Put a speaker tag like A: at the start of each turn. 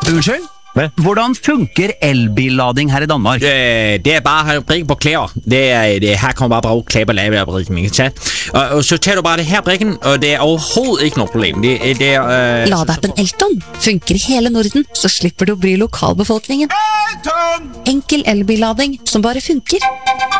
A: Unnskyld?
B: Hvad?
A: Hvordan funker elbillading her i Danmark?
B: Det bare at prikke på klæder. Her kommer bare bruge klæber lave af brikken, ikke sant? Og så tager du bare det her brikken, og det overhovedet ikke noe problem.
C: Ladeappen Elton funker i hele Norden, så slipper du å bry lokalbefolkningen. Enkel elbillading som bare funker.